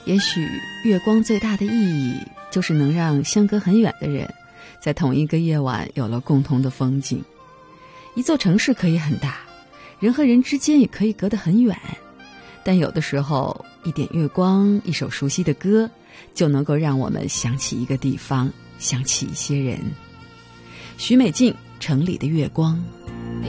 也许月光最大的意义，就是能让相隔很远的人，在同一个夜晚有了共同的风景。一座城市可以很大，人和人之间也可以隔得很远，但有的时候，一点月光，一首熟悉的歌，就能够让我们想起一个地方，想起一些人。许美静，城里的月光。